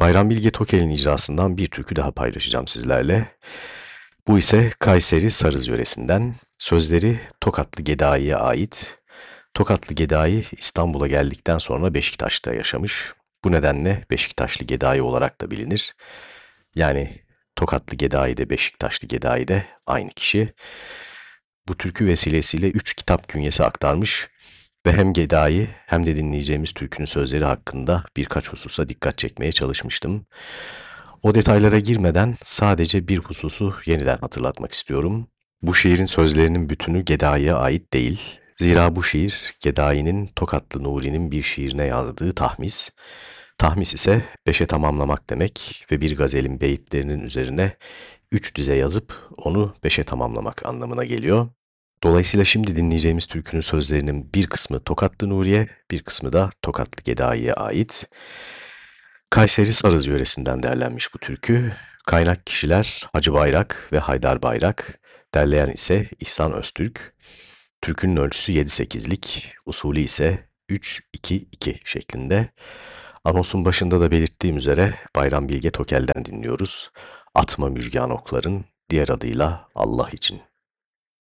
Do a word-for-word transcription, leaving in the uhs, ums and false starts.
Bayram Bilge Tokel'in icrasından bir türkü daha paylaşacağım sizlerle. Bu ise Kayseri Sarız yöresinden. Sözleri Tokatlı Gedai'ye ait. Tokatlı Gedai İstanbul'a geldikten sonra Beşiktaş'ta yaşamış. Bu nedenle Beşiktaşlı Gedai olarak da bilinir. Yani Tokatlı Gedai de Beşiktaşlı Gedai de aynı kişi. Bu türkü vesilesiyle üç kitap künyesi aktarmış ve hem Gedai hem de dinleyeceğimiz türkünün sözleri hakkında birkaç hususa dikkat çekmeye çalışmıştım. O detaylara girmeden sadece bir hususu yeniden hatırlatmak istiyorum. Bu şiirin sözlerinin bütünü Gedai'ye ait değil. Zira bu şiir Gedai'nin Tokatlı Nuri'nin bir şiirine yazdığı tahmis. Tahmis ise beşe tamamlamak demek ve bir gazelin beyitlerinin üzerine üç dize yazıp onu beşe tamamlamak anlamına geliyor. Dolayısıyla şimdi dinleyeceğimiz türkünün sözlerinin bir kısmı Tokatlı Nuriye, bir kısmı da Tokatlı Gedai'ye ait. Kayseri Sarız yöresinden derlenmiş bu türkü. Kaynak kişiler Hacı Bayrak ve Haydar Bayrak, derleyen ise İhsan Öztürk. Türkünün ölçüsü yedi sekizlik, usulü ise üç iki iki şeklinde. Anonsun başında da belirttiğim üzere Bayram Bilge Tokel'den dinliyoruz. Atma Müjgan Okların, diğer adıyla Allah için.